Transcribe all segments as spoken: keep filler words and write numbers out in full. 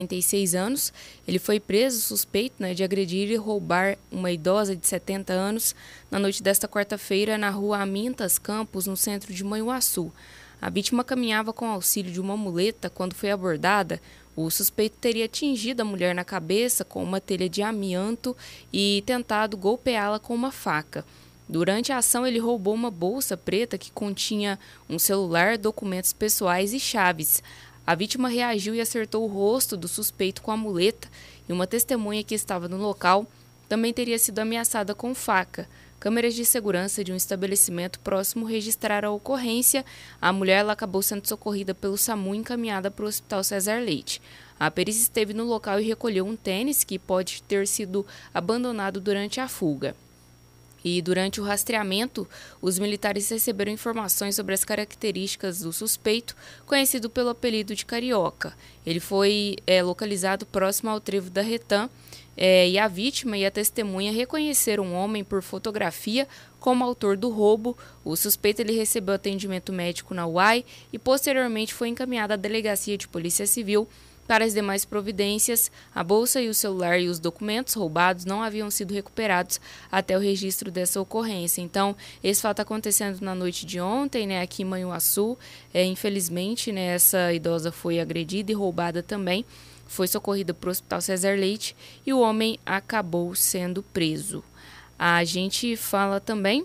trinta e seis anos. Ele foi preso suspeito, né, de agredir e roubar uma idosa de setenta anos na noite desta quarta-feira na rua Amintas Campos, no centro de Manhuaçu. A vítima caminhava com auxílio de uma muleta quando foi abordada. O suspeito teria atingido a mulher na cabeça com uma telha de amianto e tentado golpeá-la com uma faca. Durante a ação, ele roubou uma bolsa preta que continha um celular, documentos pessoais e chaves. A vítima reagiu e acertou o rosto do suspeito com a muleta, e uma testemunha que estava no local também teria sido ameaçada com faca. Câmeras de segurança de um estabelecimento próximo registraram a ocorrência. A mulher ela acabou sendo socorrida pelo SAMU e encaminhada para o Hospital César Leite. A perícia esteve no local e recolheu um tênis que pode ter sido abandonado durante a fuga. E durante o rastreamento, os militares receberam informações sobre as características do suspeito, conhecido pelo apelido de Carioca. Ele foi é, localizado próximo ao trevo da Retã, é, e a vítima e a testemunha reconheceram um homem por fotografia como autor do roubo. O suspeito ele recebeu atendimento médico na U A I e posteriormente foi encaminhado à Delegacia de Polícia Civil. Para as demais providências, a bolsa e o celular e os documentos roubados não haviam sido recuperados até o registro dessa ocorrência. Então, esse fato acontecendo na noite de ontem, né, aqui em Manhuaçu. É, infelizmente, né, essa idosa foi agredida e roubada também. Foi socorrida para o Hospital César Leite e o homem acabou sendo preso. A gente fala também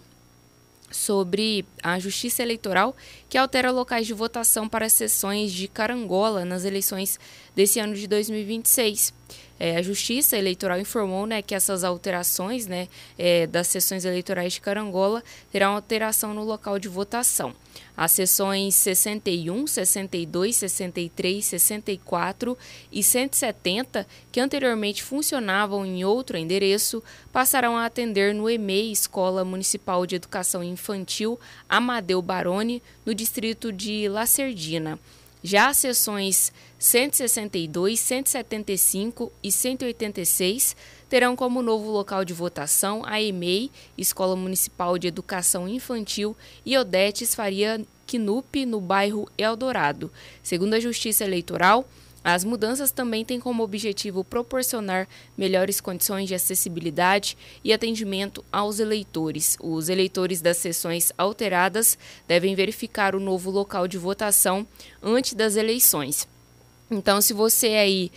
sobre a Justiça Eleitoral, que altera locais de votação para sessões de carangola nas eleições desse ano de dois mil e vinte e seis. É, a Justiça Eleitoral informou, né, que essas alterações, né, é, das sessões eleitorais de carangola terão alteração no local de votação. As sessões sessenta e um, sessenta e dois, sessenta e três, sessenta e quatro e cento e setenta, que anteriormente funcionavam em outro endereço, passarão a atender no E M E I, Escola Municipal de Educação Infantil Amadeu Baroni, no distrito de Lacerdina. Já as sessões cento e sessenta e dois, cento e setenta e cinco e cento e oitenta e seis terão como novo local de votação a E M E I, Escola Municipal de Educação Infantil e Odetes Faria Knupp, no bairro Eldorado. Segundo a Justiça Eleitoral, as mudanças também têm como objetivo proporcionar melhores condições de acessibilidade e atendimento aos eleitores. Os eleitores das sessões alteradas devem verificar o novo local de votação antes das eleições. Então, se você aí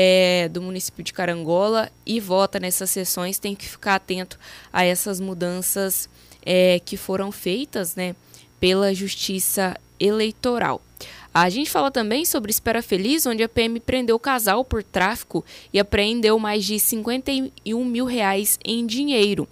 é do município de Carangola e vota nessas sessões, tem que ficar atento a essas mudanças é, que foram feitas, né, pela Justiça Eleitoral. A gente fala também sobre Espera Feliz, onde a P M prendeu o casal por tráfico e apreendeu mais de cinquenta e um mil reais em dinheiro.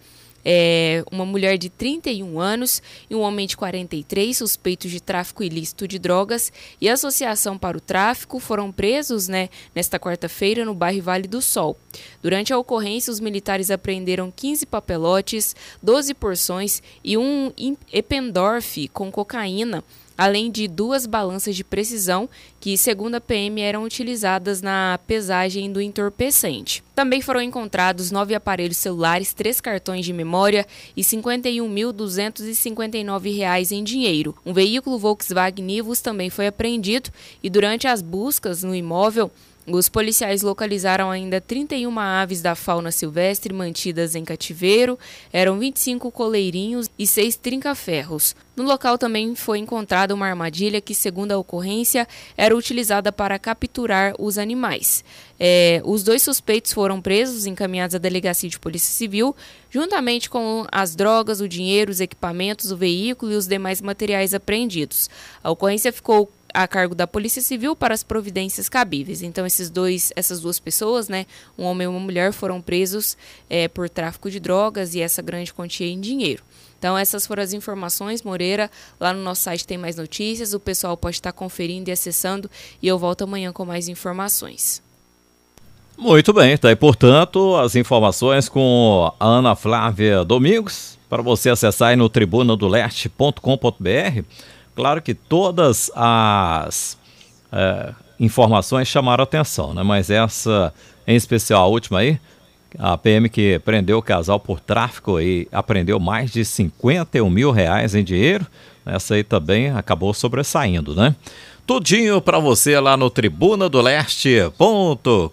É, uma mulher de trinta e um anos e um homem de quarenta e três, suspeitos de tráfico ilícito de drogas e associação para o tráfico, foram presos, né, nesta quarta-feira no bairro Vale do Sol. Durante a ocorrência, os militares apreenderam quinze papelotes, doze porções e um Eppendorf com cocaína, além de duas balanças de precisão que, segundo a P M, eram utilizadas na pesagem do entorpecente. Também foram encontrados nove aparelhos celulares, três cartões de memória e cinquenta e um mil duzentos e cinquenta e nove reais em dinheiro. Um veículo Volkswagen Nivus também foi apreendido e, durante as buscas no imóvel, os policiais localizaram ainda trinta e uma aves da fauna silvestre mantidas em cativeiro, eram vinte e cinco coleirinhos e seis trinca-ferros. No local também foi encontrada uma armadilha que, segundo a ocorrência, era utilizada para capturar os animais. É, os dois suspeitos foram presos e encaminhados à Delegacia de Polícia Civil, juntamente com as drogas, o dinheiro, os equipamentos, o veículo e os demais materiais apreendidos. A ocorrência ficou a cargo da Polícia Civil para as providências cabíveis. Então, esses dois, essas duas pessoas, né, um homem e uma mulher, foram presos é, por tráfico de drogas e essa grande quantia em dinheiro. Então, essas foram as informações, Moreira. Lá no nosso site tem mais notícias, o pessoal pode estar conferindo e acessando, e eu volto amanhã com mais informações. Muito bem, tá aí, portanto, as informações com a Ana Flávia Domingos, para você acessar aí no tribuna do leste ponto com ponto br. Claro que todas as é, informações chamaram atenção, né? Mas essa, em especial a última aí, a P M que prendeu o casal por tráfico e apreendeu mais de cinquenta e um mil reais em dinheiro, essa aí também acabou sobressaindo, né? Tudinho para você lá no tribuna do leste ponto